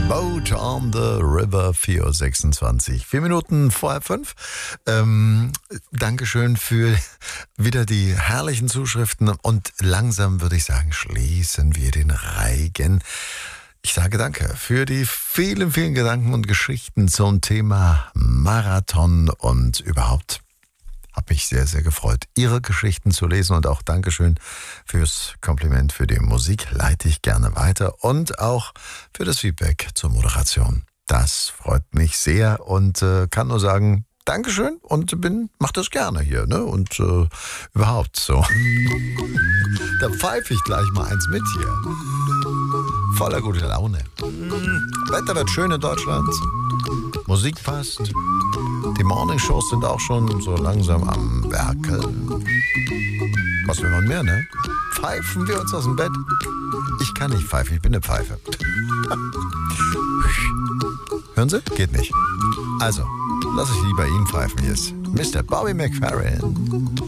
Boat on the River, 4:26 Uhr. 4 Minuten vor 5. Dankeschön für wieder die herrlichen Zuschriften. Und langsam würde ich sagen, schließen wir den Reigen. Ich sage danke für die vielen, vielen Gedanken und Geschichten zum Thema Marathon und überhaupt. Habe mich sehr, sehr gefreut, Ihre Geschichten zu lesen, und auch Dankeschön fürs Kompliment für die Musik. Leite ich gerne weiter, und auch für das Feedback zur Moderation. Das freut mich sehr und kann nur sagen, Dankeschön, und mach das gerne hier, ne? Und überhaupt so. Da pfeife ich gleich mal eins mit hier. Voller gute Laune. Wetter wird schön in Deutschland. Musik passt. Die Morningshows sind auch schon so langsam am Werkeln. Was will man mehr, ne? Pfeifen wir uns aus dem Bett? Ich kann nicht pfeifen, ich bin eine Pfeife. Hören Sie? Geht nicht. Also, lass ich lieber ihn pfeifen. Hier ist Mr. Bobby McFerrin.